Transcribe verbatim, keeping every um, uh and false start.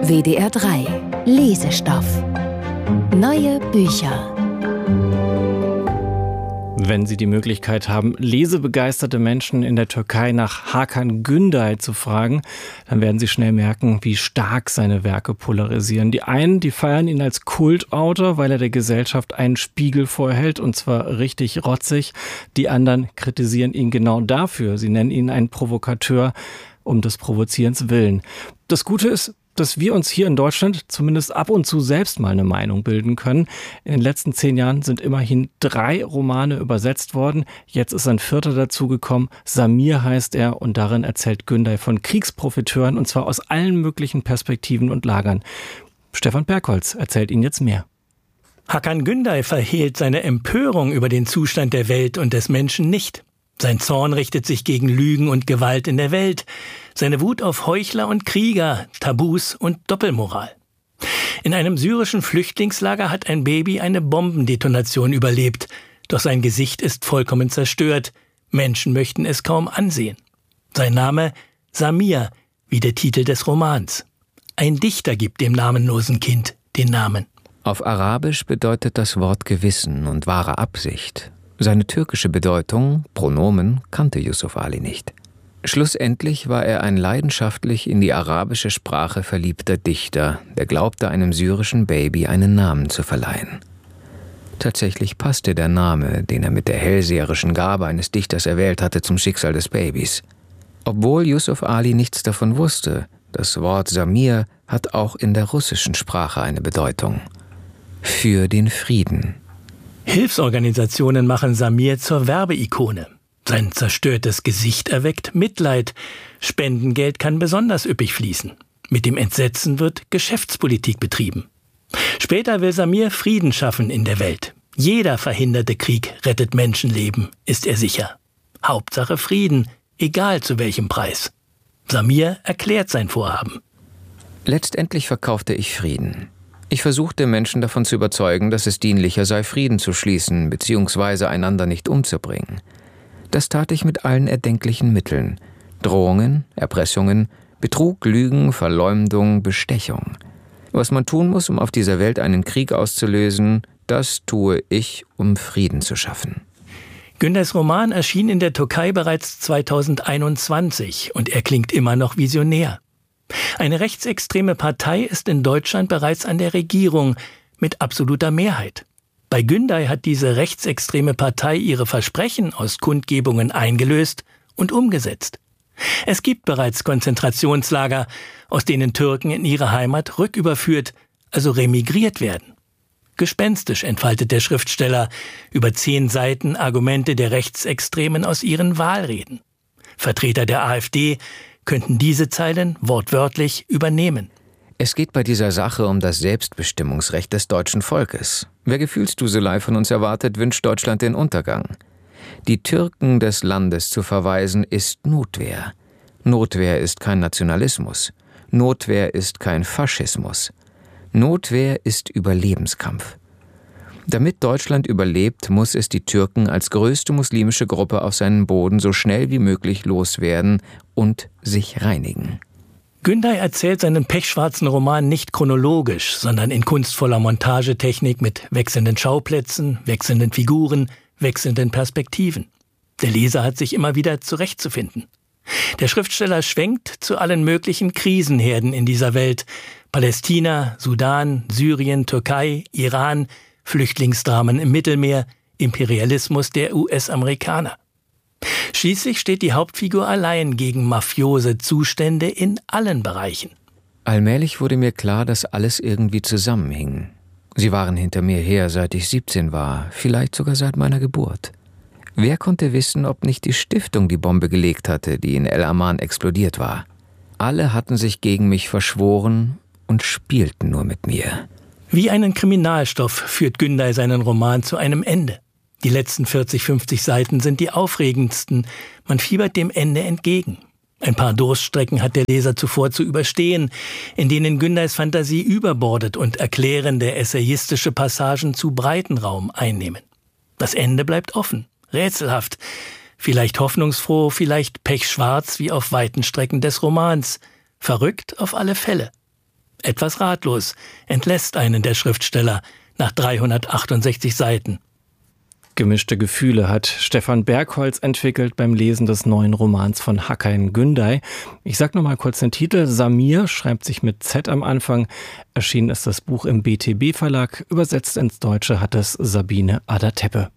W D R drei Lesestoff. Neue Bücher. Wenn Sie die Möglichkeit haben, lesebegeisterte Menschen in der Türkei nach Hakan Günday zu fragen, dann werden Sie schnell merken, wie stark seine Werke polarisieren. Die einen, die feiern ihn als Kultautor, weil er der Gesellschaft einen Spiegel vorhält, und zwar richtig rotzig. Die anderen kritisieren ihn genau dafür. Sie nennen ihn einen Provokateur um des Provozierens willen. Das Gute ist, dass wir uns hier in Deutschland zumindest ab und zu selbst mal eine Meinung bilden können. In den letzten zehn Jahren sind immerhin drei Romane übersetzt worden. Jetzt ist ein vierter dazugekommen. Samir heißt er, und darin erzählt Günday von Kriegsprofiteuren, und zwar aus allen möglichen Perspektiven und Lagern. Stefan Bergholz erzählt Ihnen jetzt mehr. Hakan Günday verhehlt seine Empörung über den Zustand der Welt und des Menschen nicht. Sein Zorn richtet sich gegen Lügen und Gewalt in der Welt, seine Wut auf Heuchler und Krieger, Tabus und Doppelmoral. In einem syrischen Flüchtlingslager hat ein Baby eine Bombendetonation überlebt, doch sein Gesicht ist vollkommen zerstört. Menschen möchten es kaum ansehen. Sein Name Samir, wie der Titel des Romans. Ein Dichter gibt dem namenlosen Kind den Namen. Auf Arabisch bedeutet das Wort Gewissen und wahre Absicht. Seine türkische Bedeutung, Pronomen, kannte Yusuf Ali nicht. Schlussendlich war er ein leidenschaftlich in die arabische Sprache verliebter Dichter, der glaubte, einem syrischen Baby einen Namen zu verleihen. Tatsächlich passte der Name, den er mit der hellseherischen Gabe eines Dichters erwählt hatte, zum Schicksal des Babys. Obwohl Yusuf Ali nichts davon wusste, das Wort Samir hat auch in der russischen Sprache eine Bedeutung. Für den Frieden. Hilfsorganisationen machen Samir zur Werbeikone. Sein zerstörtes Gesicht erweckt Mitleid. Spendengeld kann besonders üppig fließen. Mit dem Entsetzen wird Geschäftspolitik betrieben. Später will Samir Frieden schaffen in der Welt. Jeder verhinderte Krieg rettet Menschenleben, ist er sicher. Hauptsache Frieden, egal zu welchem Preis. Samir erklärt sein Vorhaben. Letztendlich verkaufte ich Frieden. Ich versuchte, Menschen davon zu überzeugen, dass es dienlicher sei, Frieden zu schließen bzw. einander nicht umzubringen. Das tat ich mit allen erdenklichen Mitteln. Drohungen, Erpressungen, Betrug, Lügen, Verleumdung, Bestechung. Was man tun muss, um auf dieser Welt einen Krieg auszulösen, das tue ich, um Frieden zu schaffen. Gündays Roman erschien in der Türkei bereits zweitausendeinundzwanzig und er klingt immer noch visionär. Eine rechtsextreme Partei ist in Deutschland bereits an der Regierung mit absoluter Mehrheit. Bei Günday hat diese rechtsextreme Partei ihre Versprechen aus Kundgebungen eingelöst und umgesetzt. Es gibt bereits Konzentrationslager, aus denen Türken in ihre Heimat rücküberführt, also remigriert werden. Gespenstisch entfaltet der Schriftsteller über zehn Seiten Argumente der Rechtsextremen aus ihren Wahlreden. Vertreter der AfD könnten diese Zeilen wortwörtlich übernehmen. Es geht bei dieser Sache um das Selbstbestimmungsrecht des deutschen Volkes. Wer Gefühlsduselei von uns erwartet, wünscht Deutschland den Untergang. Die Türken des Landes zu verweisen, ist Notwehr. Notwehr ist kein Nationalismus. Notwehr ist kein Faschismus. Notwehr ist Überlebenskampf. Damit Deutschland überlebt, muss es die Türken als größte muslimische Gruppe auf seinen Boden so schnell wie möglich loswerden und sich reinigen. Günday erzählt seinen pechschwarzen Roman nicht chronologisch, sondern in kunstvoller Montagetechnik mit wechselnden Schauplätzen, wechselnden Figuren, wechselnden Perspektiven. Der Leser hat sich immer wieder zurechtzufinden. Der Schriftsteller schwenkt zu allen möglichen Krisenherden in dieser Welt. Palästina, Sudan, Syrien, Türkei, Iran, Flüchtlingsdramen im Mittelmeer, Imperialismus der U S-Amerikaner. Schließlich steht die Hauptfigur allein gegen mafiose Zustände in allen Bereichen. Allmählich wurde mir klar, dass alles irgendwie zusammenhing. Sie waren hinter mir her, seit ich siebzehn war, vielleicht sogar seit meiner Geburt. Wer konnte wissen, ob nicht die Stiftung die Bombe gelegt hatte, die in El Aman explodiert war? Alle hatten sich gegen mich verschworen und spielten nur mit mir. Wie einen Kriminalstoff führt Günday seinen Roman zu einem Ende. Die letzten vierzig, fünfzig Seiten sind die aufregendsten. Man fiebert dem Ende entgegen. Ein paar Durststrecken hat der Leser zuvor zu überstehen, in denen Gündays Fantasie überbordet und erklärende, essayistische Passagen zu breiten Raum einnehmen. Das Ende bleibt offen, rätselhaft, vielleicht hoffnungsfroh, vielleicht pechschwarz wie auf weiten Strecken des Romans, verrückt auf alle Fälle. Etwas ratlos entlässt einen der Schriftsteller nach dreihundertachtundsechzig Seiten. Gemischte Gefühle hat Stefan Bergholz entwickelt beim Lesen des neuen Romans von Hakan Günday. Ich sag noch mal kurz den Titel. Samir schreibt sich mit Z am Anfang. Erschienen ist das Buch im B T B Verlag. Übersetzt ins Deutsche hat es Sabine Ader-Teppe.